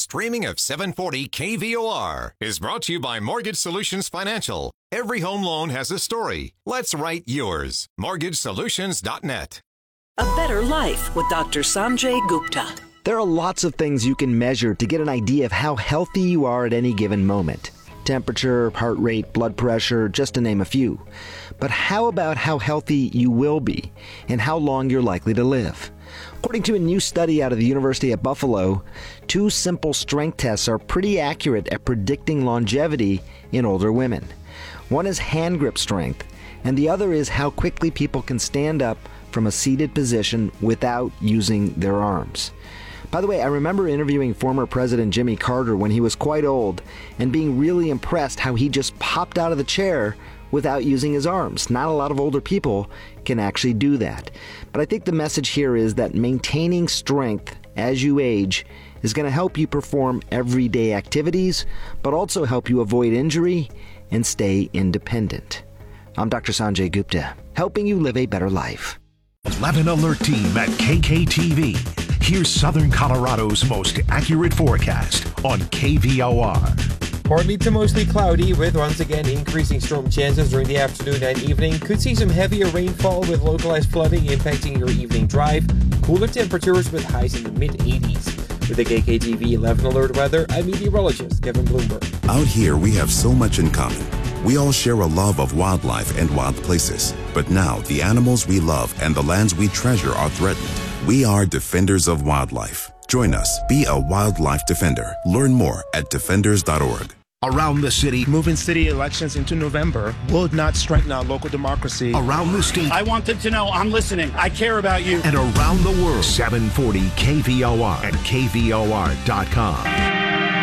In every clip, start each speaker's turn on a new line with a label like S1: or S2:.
S1: streaming of 740 KVOR is brought to you by Mortgage Solutions Financial. Every home loan has a story. Let's write yours. MortgageSolutions.net.
S2: A Better Life with Dr. Sanjay Gupta.
S3: There are lots of things you can measure to get an idea of how healthy you are at any given moment. Temperature, heart rate, blood pressure, just to name a few. But how about how healthy you will be and how long you're likely to live? According to a new study out of the University of Buffalo, 2 simple strength tests are pretty accurate at predicting longevity in older women. One is hand grip strength, and the other is how quickly people can stand up from a seated position without using their arms. By the way, I remember interviewing former President Jimmy Carter when he was quite old and being really impressed how he just popped out of the chair without using his arms. Not a lot of older people can actually do that. But I think the message here is that maintaining strength as you age is going to help you perform everyday activities, but also help you avoid injury and stay independent. I'm Dr. Sanjay Gupta, helping you live a better life.
S4: 11 Alert Team at KKTV. Here's Southern Colorado's most accurate forecast on KVOR.
S5: Partly to mostly cloudy with once again increasing storm chances during the afternoon and evening. Could see some heavier rainfall with localized flooding impacting your evening drive. Cooler temperatures with highs in the mid-80s. With the KKTV 11 Alert weather, I'm meteorologist Kevin Bloomberg.
S6: Out here, we have so much in common. We all share a love of wildlife and wild places. But now, the animals we love and the lands we treasure are threatened. We are Defenders of Wildlife. Join us. Be a wildlife defender. Learn more at defenders.org.
S4: Around the city,
S7: moving city elections into November will not strengthen our local democracy.
S4: Around the state,
S8: I want them to know I'm listening. I care about you.
S4: And around the world, 740 KVOR and KVOR.com.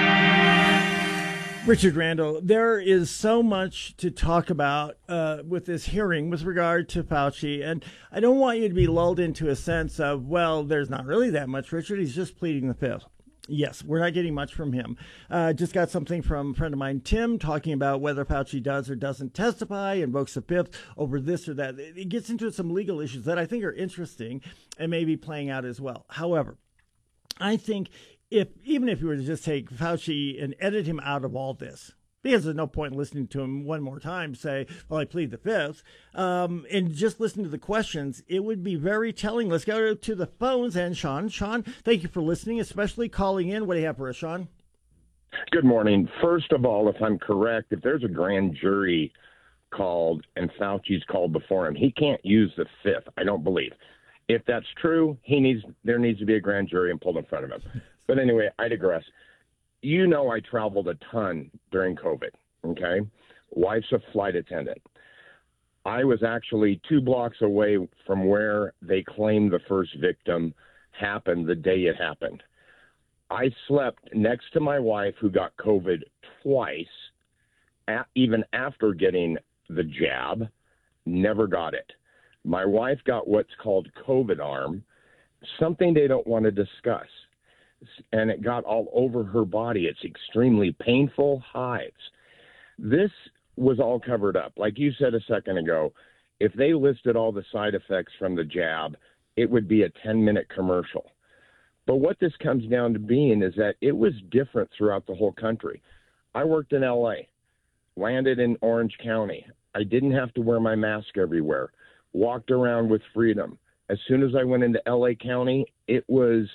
S9: Richard Randall, there is so much to talk about with this hearing with regard to Fauci, and I don't want you to be lulled into a sense of, well, there's not really that much, Richard. He's just pleading the fifth. Yes, we're not getting much from him. Just got something from a friend of mine, Tim, talking about whether Fauci does or doesn't testify, invokes the fifth over this or that. It gets into some legal issues that I think are interesting and maybe playing out as well. However, I think even if you were to just take Fauci and edit him out of all this, because there's no point in listening to him one more time say, well, I plead the fifth, and just listen to the questions, it would be very telling. Let's go to the phones. And Sean, thank you for listening, especially calling in. What do you have for us, Sean?
S10: Good morning. First of all, if I'm correct, if there's a grand jury called and Fauci's called before him, he can't use the fifth, I don't believe. If that's true, there needs to be a grand jury and pulled in front of him. But anyway, I digress. You know I traveled a ton during COVID, okay? Wife's a flight attendant. I was actually 2 blocks away from where they claimed the first victim happened the day it happened. I slept next to my wife who got COVID twice, even after getting the jab, never got it. My wife got what's called COVID arm, something they don't want to discuss. And it got all over her body. It's extremely painful, hives. This was all covered up. Like you said a second ago, if they listed all the side effects from the jab, it would be a 10-minute commercial. But what this comes down to being is that it was different throughout the whole country. I worked in L.A., landed in Orange County. I didn't have to wear my mask everywhere, walked around with freedom. As soon as I went into L.A. County, it was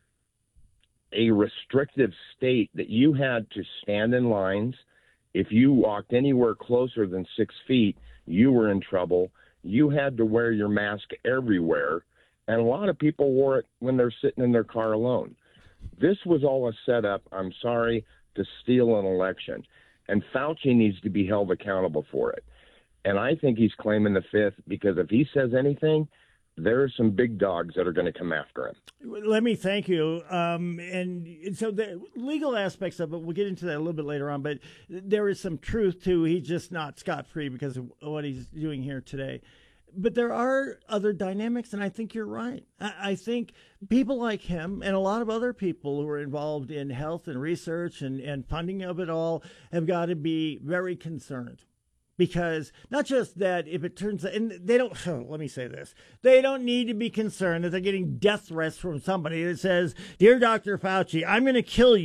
S10: a restrictive state that you had to stand in lines. If you walked anywhere closer than 6 feet, you were in trouble. You had to wear your mask everywhere. And a lot of people wore it when they're sitting in their car alone. This was all a setup, I'm sorry, to steal an election. And Fauci needs to be held accountable for it. And I think he's claiming the fifth because if he says anything, there are some big dogs that are going to come after him.
S9: Let me thank you. And so the legal aspects of it, we'll get into that a little bit later on, but there is some truth to he's just not scot-free because of what he's doing here today. But there are other dynamics, and I think you're right. I think people like him and a lot of other people who are involved in health and research and funding of it all have got to be very concerned. Because not just that if it turns out, and they don't, let me say this, they don't need to be concerned that they're getting death threats from somebody that says, "Dear Dr. Fauci, I'm going to kill you